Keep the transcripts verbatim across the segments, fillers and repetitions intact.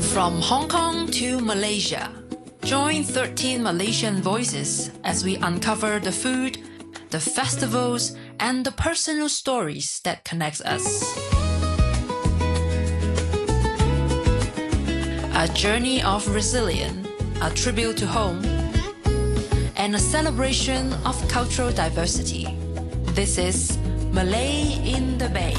From Hong Kong to Malaysia, join thirteen Malaysian voices as we uncover the food, the festivals, and the personal stories that connects us. A journey of resilience, a tribute to home, and a celebration of cultural diversity. This is Malay in the Bay.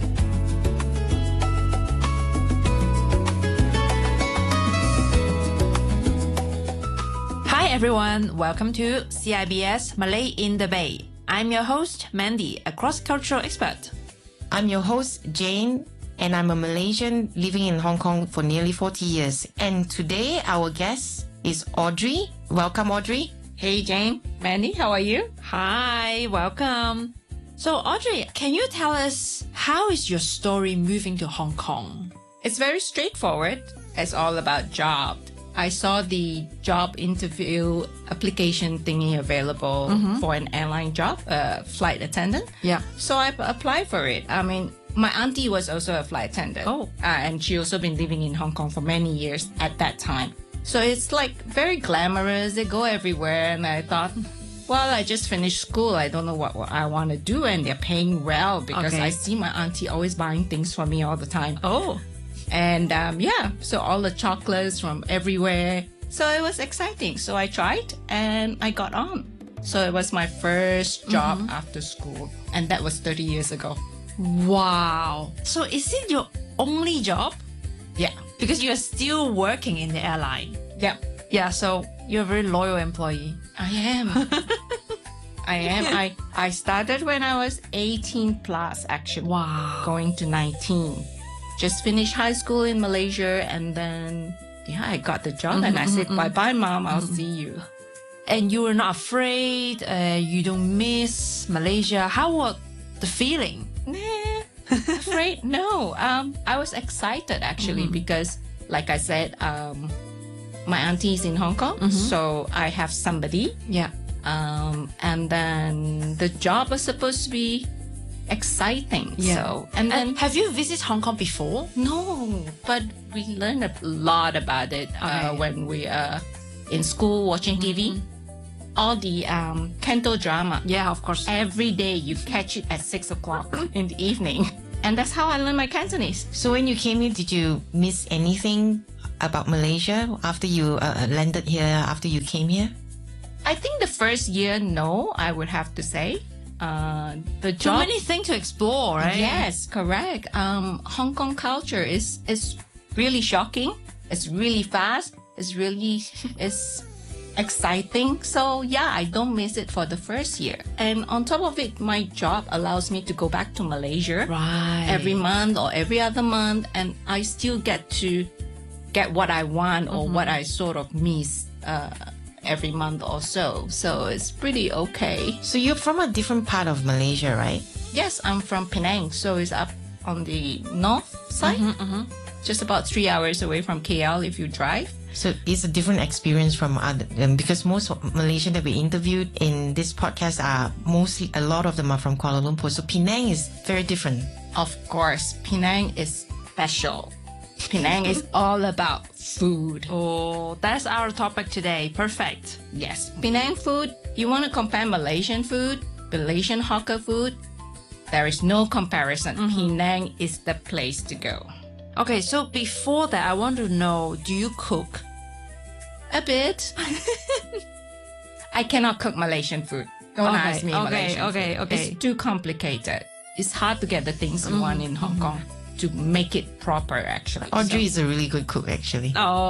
Hi everyone, welcome to C I B S Malay in the Bay. I'm your host, Mandy, a cross-cultural expert. I'm your host, Jane, and I'm a Malaysian living in Hong Kong for nearly forty years. And today our guest is Audrey. Welcome, Audrey. Hey Jane, Mandy, how are you? Hi, welcome. So Audrey, can you tell us how is your story moving to Hong Kong? It's very straightforward. It's all about job. I saw the job interview application thingy available mm-hmm. for an airline job, a flight attendant. Yeah. So I applied for it. I mean, my auntie was also a flight attendant. Oh. Uh, and she also been living in Hong Kong for many years at that time. So it's like very glamorous. They go everywhere. And I thought, well, I just finished school. I don't know what, what I want to do. And they're paying well because okay. I see my auntie always buying things for me all the time. Oh. And um, yeah, so all the chocolates from everywhere. So it was exciting. So I tried and I got on. So it was my first job mm-hmm. after school. And that was thirty years ago. Wow. So is it your only job? Yeah. Because you're still working in the airline. Yeah. Yeah, so you're a very loyal employee. I am. I am. I, I started when I was eighteen plus, actually. Wow. Going to nineteen. Just finished high school in Malaysia and then, yeah, I got the job mm-hmm, and I said, mm-hmm. bye-bye, Mom, I'll mm-hmm. see you. And you were not afraid? Uh, you don't miss Malaysia? How was the feeling? Nah, afraid? No. Um, I was excited, actually, mm-hmm. because, like I said, um, my auntie is in Hong Kong, mm-hmm. so I have somebody. Yeah. Um, and then the job was supposed to be exciting. Yeah. So, and then and have you visited Hong Kong before? No, but we learned a lot about it okay. uh, when we are in school watching mm-hmm. T V. All the um, Canto drama. Yeah, of course. Every day you catch it at six o'clock in the evening. And that's how I learned my Cantonese. So when you came here, did you miss anything about Malaysia after you uh, landed here, after you came here? I think the first year, no, I would have to say. Uh, the job, too many things to explore, right? Yes, correct. Um, Hong Kong culture is is really shocking. It's really fast. It's really it's exciting. So yeah, I don't miss it for the first year. And on top of it, my job allows me to go back to Malaysia right. every month or every other month, and I still get to get what I want or mm-hmm. what I sort of miss. Uh, every month or so. So it's pretty okay. So you're from a different part of Malaysia, right? Yes, I'm from Penang. So it's up on the north side. Mm-hmm, mm-hmm. Just about three hours away from K L if you drive. So it's a different experience from other, um, because most Malaysian that we interviewed in this podcast are mostly, a lot of them are from Kuala Lumpur. So Penang is very different. Of course, Penang is special. Penang is all about food. Oh, that's our topic today. Perfect. Yes. Penang food, you want to compare Malaysian food, Malaysian hawker food, there is no comparison. Mm-hmm. Penang is the place to go. Okay, so before that, I want to know, do you cook? A bit. I cannot cook Malaysian food. Don't okay, ask me okay, Malaysian okay, food. Okay. It's too complicated. It's hard to get the things you mm-hmm. want in Hong Kong. To make it proper, actually. Audrey so. is a really good cook, actually. Oh.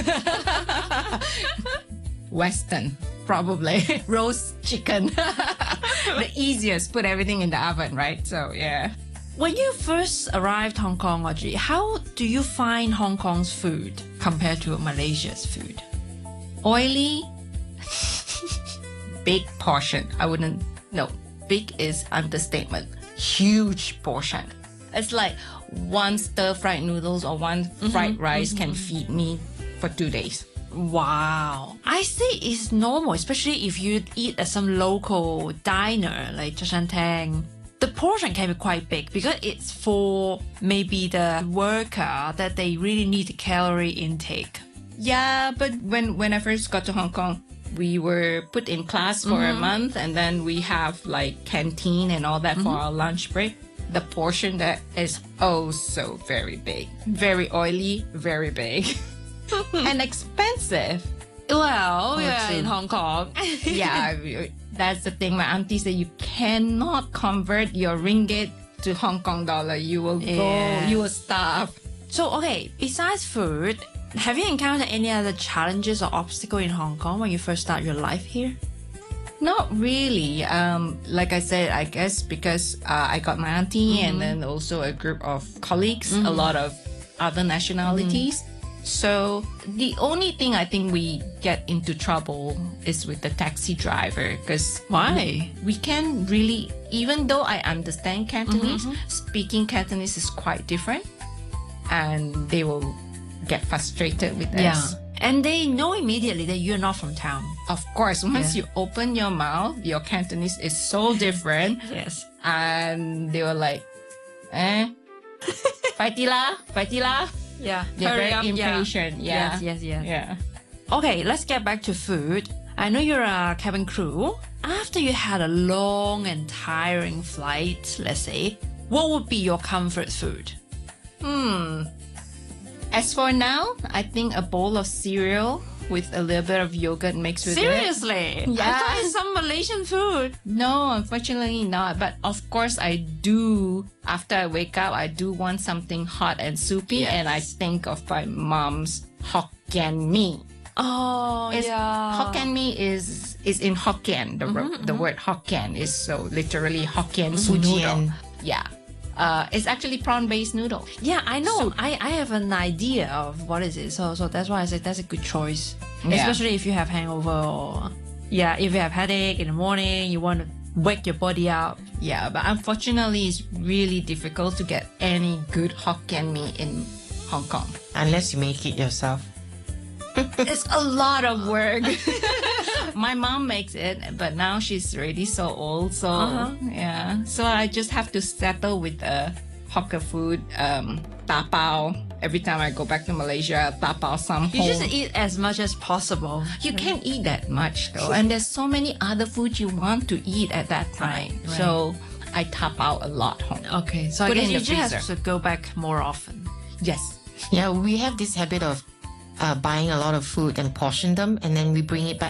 Western, probably. Roast chicken. The easiest, put everything in the oven, right? So, yeah. When you first arrived Hong Kong, Audrey, how do you find Hong Kong's food compared to Malaysia's food? Oily. Big portion. I wouldn't, no. Big is understatement. Huge portion. It's like one stir-fried noodles or one mm-hmm, fried rice mm-hmm. can feed me for two days. Wow. I think it's normal, especially if you eat at some local diner like Chashan Tang the portion can be quite big because it's for maybe the worker that they really need the calorie intake. Yeah, but when, when I first got to Hong Kong, we were put in class for mm-hmm. a month, and then we have like canteen and all that mm-hmm. for our lunch break. The portion that is oh so very big, very oily, very big, and expensive. Well, yeah, true. in Hong Kong. Yeah, that's the thing. My auntie said you cannot convert your ringgit to Hong Kong dollar. You will Yeah. go, you will starve. So, okay, besides food, have you encountered any other challenges or obstacle in Hong Kong when you first start your life here? Not really. Um, like I said, I guess because uh, I got my auntie and then also a group of colleagues, a lot of other nationalities. So the only thing I think we get into trouble is with the taxi driver, because Why? we can really, even though I understand Cantonese, speaking Cantonese is quite different, and they will get frustrated with Yeah. us. And they know immediately that you're not from town. Of course, once Yeah. you open your mouth, your Cantonese is so different, Yes. and they were like, eh, fighty la, fighty la. Yeah. They're Hurry very up, yeah. impatient. Yeah. Yes, yes, yes. Yeah. Okay, let's get back to food. I know you're a cabin crew. After you had a long and tiring flight, let's say, what would be your comfort food? Hmm. As for now, I think a bowl of cereal with a little bit of yogurt mixed with it. Seriously? Yeah. I thought it's some Malaysian food. No, unfortunately not. But of course, I do. After I wake up, I do want something hot and soupy, Yes. and I think of my mom's Hokkien mee. Oh, It's- yeah. Hokkien mee is is in Hokkien. The ro- the word Hokkien is so literally Hokkien soup noodle. Fujian. Yeah. Uh, it's actually prawn-based noodle. Yeah, I know. Soup. I, I have an idea of what is it. So so that's why I said that's a good choice. Yeah. Especially if you have hangover or yeah, if you have headache in the morning, you want to wake your body up. Yeah, but unfortunately, it's really difficult to get any good Hokkien mee in Hong Kong. Unless you make it yourself. It's a lot of work. My mom makes it, but now she's already so old. So Uh-huh. yeah, so I just have to settle with the hawker food, um, tapao. Every time I go back to Malaysia, tapao some You home. just eat as much as possible. You can't eat that much though, and there's so many other foods you want to eat at that time. Right, right. So I tap out a lot home. Okay, so Put I it guess in you the just have freezer. to go back more often. Yes. Yeah, we have this habit of uh, buying a lot of food and portion them, and then we bring it back